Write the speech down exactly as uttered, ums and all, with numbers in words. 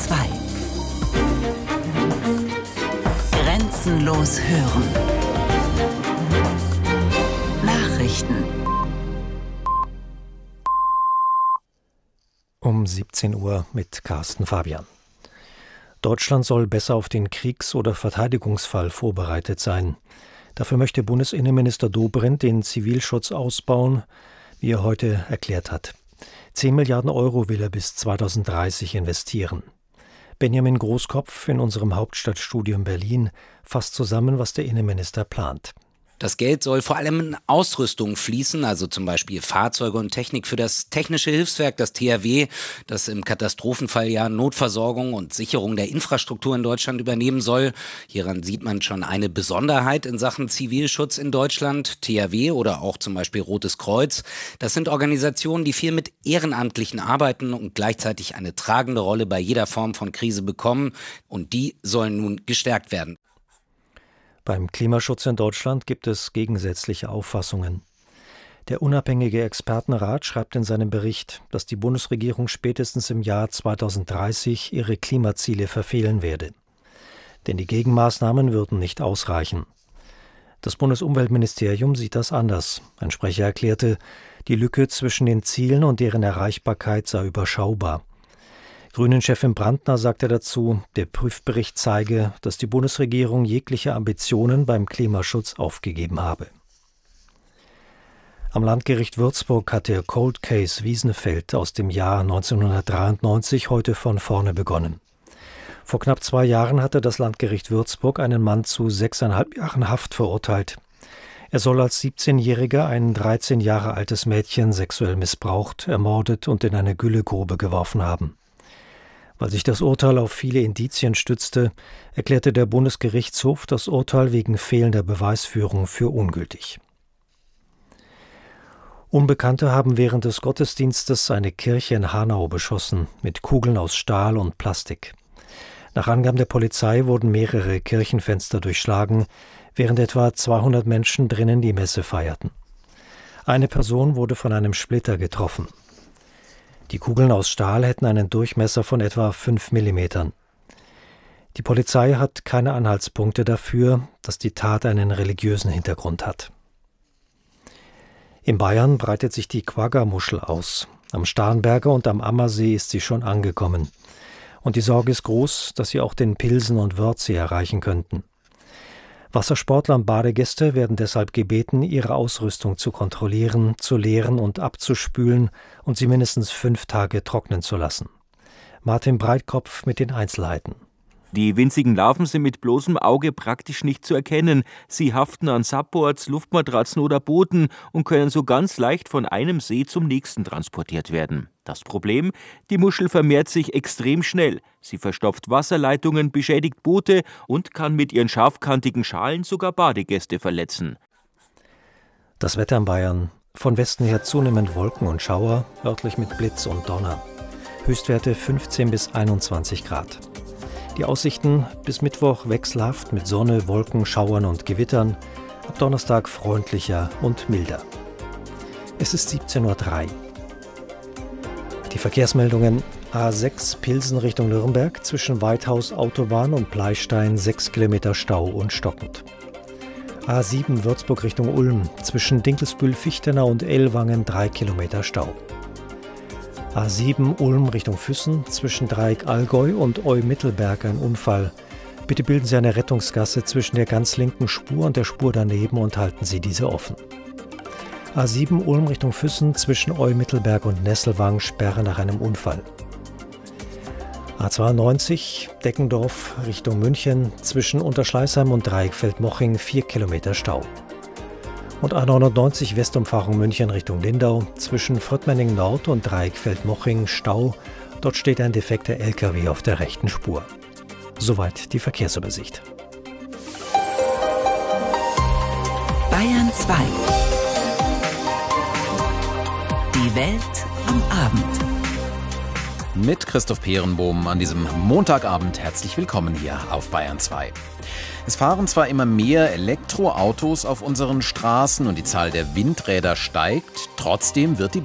zwei. Grenzenlos hören. Nachrichten. Um siebzehn Uhr mit Carsten Fabian. Deutschland soll besser auf den Kriegs- oder Verteidigungsfall vorbereitet sein. Dafür möchte Bundesinnenminister Dobrindt den Zivilschutz ausbauen, wie er heute erklärt hat. Zehn Milliarden Euro will er bis zweitausenddreißig investieren. Benjamin Großkopf in unserem Hauptstadtstudio in Berlin fasst zusammen, was der Innenminister plant. Das Geld soll vor allem in Ausrüstung fließen, also zum Beispiel Fahrzeuge und Technik für das Technische Hilfswerk, das T H W, das im Katastrophenfall ja Notversorgung und Sicherung der Infrastruktur in Deutschland übernehmen soll. Hieran sieht man schon eine Besonderheit in Sachen Zivilschutz in Deutschland. T H W oder auch zum Beispiel Rotes Kreuz, das sind Organisationen, die viel mit Ehrenamtlichen arbeiten und gleichzeitig eine tragende Rolle bei jeder Form von Krise bekommen. Und die sollen nun gestärkt werden. Beim Klimaschutz in Deutschland gibt es gegensätzliche Auffassungen. Der unabhängige Expertenrat schreibt in seinem Bericht, dass die Bundesregierung spätestens im Jahr zweitausenddreißig ihre Klimaziele verfehlen werde. Denn die Gegenmaßnahmen würden nicht ausreichen. Das Bundesumweltministerium sieht das anders. Ein Sprecher erklärte, die Lücke zwischen den Zielen und deren Erreichbarkeit sei überschaubar. Grünen-Chefin Brandner sagte dazu, der Prüfbericht zeige, dass die Bundesregierung jegliche Ambitionen beim Klimaschutz aufgegeben habe. Am Landgericht Würzburg hat der Cold Case Wiesenfeld aus dem Jahr neunzehnhundertdreiundneunzig heute von vorne begonnen. Vor knapp zwei Jahren hatte das Landgericht Würzburg einen Mann zu sechseinhalb Jahren Haft verurteilt. Er soll als siebzehnjähriger ein dreizehn Jahre altes Mädchen sexuell missbraucht, ermordet und in eine Güllegrube geworfen haben. Weil sich das Urteil auf viele Indizien stützte, erklärte der Bundesgerichtshof das Urteil wegen fehlender Beweisführung für ungültig. Unbekannte haben während des Gottesdienstes eine Kirche in Hanau beschossen, mit Kugeln aus Stahl und Plastik. Nach Angaben der Polizei wurden mehrere Kirchenfenster durchschlagen, während etwa zweihundert Menschen drinnen die Messe feierten. Eine Person wurde von einem Splitter getroffen. Die Kugeln aus Stahl hätten einen Durchmesser von etwa fünf Millimetern. Die Polizei hat keine Anhaltspunkte dafür, dass die Tat einen religiösen Hintergrund hat. In Bayern breitet sich die Quagga-Muschel aus. Am Starnberger und am Ammersee ist sie schon angekommen. Und die Sorge ist groß, dass sie auch den Pilsen- und Wörthsee erreichen könnten. Wassersportler und Badegäste werden deshalb gebeten, ihre Ausrüstung zu kontrollieren, zu leeren und abzuspülen und sie mindestens fünf Tage trocknen zu lassen. Martin Breitkopf mit den Einzelheiten. Die winzigen Larven sind mit bloßem Auge praktisch nicht zu erkennen. Sie haften an Supports, Luftmatratzen oder Booten und können so ganz leicht von einem See zum nächsten transportiert werden. Das Problem? Die Muschel vermehrt sich extrem schnell. Sie verstopft Wasserleitungen, beschädigt Boote und kann mit ihren scharfkantigen Schalen sogar Badegäste verletzen. Das Wetter in Bayern. Von Westen her zunehmend Wolken und Schauer, örtlich mit Blitz und Donner. Höchstwerte fünfzehn bis einundzwanzig Grad. Die Aussichten bis Mittwoch wechselhaft mit Sonne, Wolken, Schauern und Gewittern. Ab Donnerstag freundlicher und milder. Es ist siebzehn Uhr drei. Die Verkehrsmeldungen: A sechs Pilsen Richtung Nürnberg, zwischen Weithaus Autobahn und Pleistein sechs Kilometer Stau und stockend. A sieben Würzburg Richtung Ulm, zwischen Dinkelsbühl-Fichtenau und Ellwangen drei Kilometer Stau. A sieben Ulm Richtung Füssen, zwischen Dreieck Allgäu und Eu-Mittelberg ein Unfall. Bitte bilden Sie eine Rettungsgasse zwischen der ganz linken Spur und der Spur daneben und halten Sie diese offen. A sieben Ulm Richtung Füssen, zwischen Eu-Mittelberg und Nesselwang Sperre nach einem Unfall. A zweiundneunzig Deckendorf Richtung München, zwischen Unterschleißheim und Dreieck Feldmoching vier Kilometer Stau. Und A neunundneunzig Westumfahrung München Richtung Lindau, zwischen Fröttmenning Nord und Dreieck Feldmoching Stau. Dort steht ein defekter L K W auf der rechten Spur. Soweit die Verkehrsübersicht. Bayern zwei. Die Welt am Abend. Mit Christoph Peerenbohm an diesem Montagabend herzlich willkommen hier auf Bayern zwei. Es fahren zwar immer mehr Elektroautos auf unseren Straßen und die Zahl der Windräder steigt, trotzdem wird die